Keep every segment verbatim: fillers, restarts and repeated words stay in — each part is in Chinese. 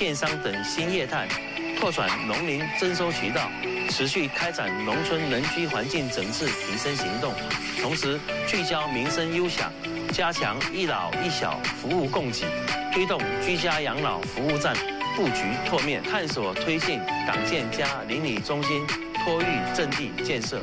电商等新业态，拓展农林征收渠道，持续开展农村人居环境整治提升行动，同时聚焦民生优享，加强一老一小服务供给，推动居家养老服务站布局拓面，探索推进党建加邻里中心托育阵地建设。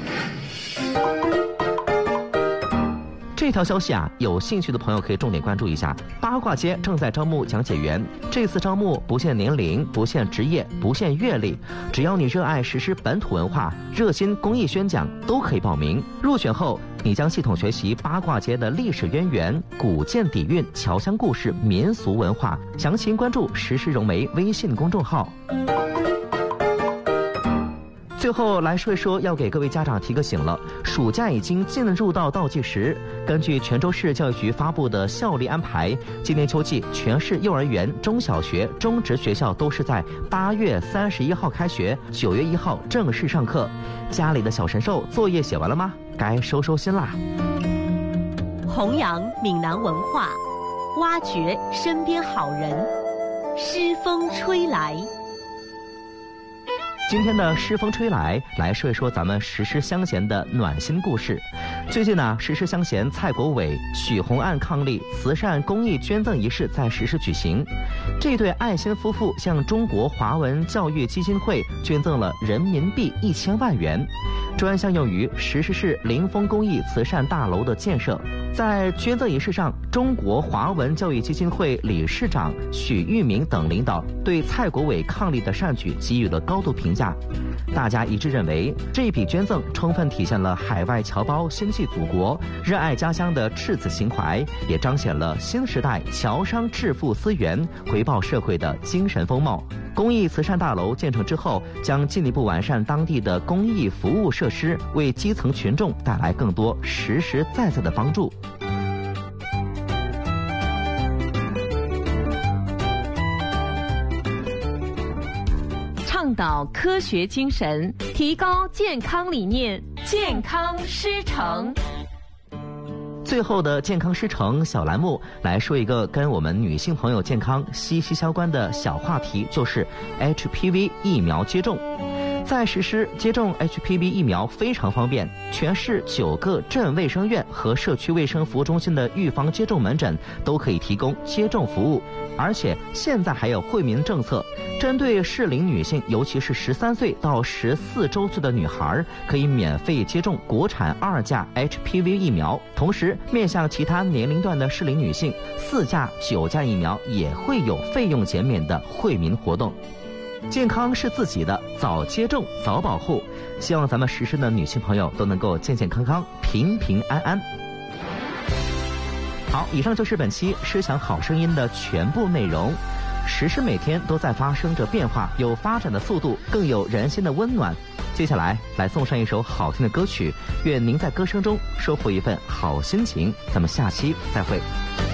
这条消息啊，有兴趣的朋友可以重点关注一下。八卦街正在招募讲解员，这次招募不限年龄、不限职业、不限阅历，只要你热爱实施本土文化、热心公益宣讲，都可以报名。入选后，你将系统学习八卦街的历史渊源、古建底蕴、侨乡故事、民俗文化。详情关注时事融媒微信公众号。最后来说一说，要给各位家长提个醒了，暑假已经进入到倒计时。根据泉州市教育局发布的校例安排，今年秋季全市幼儿园、中小学、中职学校都是在八月三十一号开学，九月一号正式上课。家里的小神兽作业写完了吗？该收收心啦。 弘扬闽南文化，挖掘身边好人，诗风吹来。 今天的诗风吹来，来说一说咱们实施乡贤的暖心故事。最近呢，实施乡贤蔡国伟、许红案伉俪慈善公益捐赠仪式在实施举行。这对爱心夫妇向中国华文教育基金会捐赠了人民币一千万元，专项用于石狮市临风公益慈善大楼的建设。在捐赠仪式上，中国华文教育基金会理事长许玉明等领导对蔡国伟伉俪的善举给予了高度评价。大家一致认为，这笔捐赠充分体现了海外侨胞心系祖国、热爱家乡的赤子情怀，也彰显了新时代侨商致富思源、回报社会的精神风貌。公益慈善大楼建成之后，将进一步完善当地的公益服务设施，为基层群众带来更多实实在在的帮助。 倡导科学精神，提高健康理念，健康师承。 最后的健康师承小栏目来说一个跟我们女性朋友健康息息相关的小话题，就是 H P V 疫苗接种。在实施接种 H P V 疫苗非常方便，全市九个镇卫生院和社区卫生服务中心的预防接种门诊都可以提供接种服务，而且现在还有惠民政策，针对适龄女性，尤其是十三岁到十四周岁的女孩，可以免费接种国产二价 H P V 疫苗。同时，面向其他年龄段的适龄女性，四价、九价疫苗也会有费用减免的惠民活动。健康是自己的，早接种早保护。希望咱们实施的女性朋友都能够健健康康、平平安安。好，以上就是本期《诗享好声音》的全部内容。时事每天都在发生着变化，有发展的速度，更有人心的温暖。接下来来送上一首好听的歌曲，愿您在歌声中收获一份好心情。咱们下期再会。